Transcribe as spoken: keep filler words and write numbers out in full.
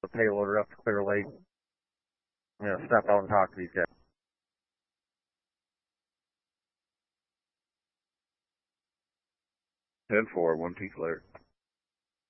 the payloader up to Clear Lake. You know, step out and talk to these guys. ten four, one P clear.